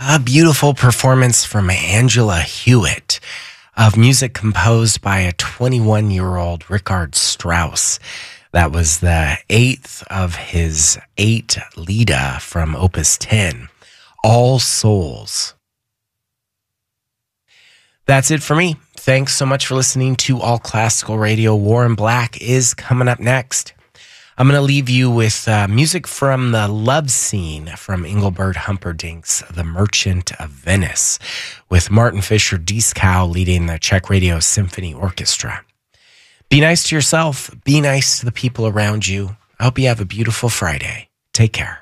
A beautiful performance from Angela Hewitt of music composed by a 21-year-old Richard Strauss. That was the eighth of his 8 Lieder from Opus 10, All Souls. That's it for me. Thanks so much for listening to All Classical Radio. Warren Black is coming up next. I'm going to leave you with music from the Love Scene from Engelbert Humperdinck's The Merchant of Venice, with Martin Fischer Dieskau leading the Czech Radio Symphony Orchestra. Be nice to yourself. Be nice to the people around you. I hope you have a beautiful Friday. Take care.